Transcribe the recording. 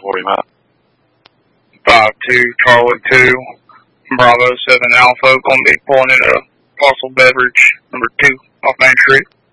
for you, Matt. 5-2, Charlie 2, Bravo 7 Alpha, going to be pulling in a Fossil Beverage, number 2, off Main Street.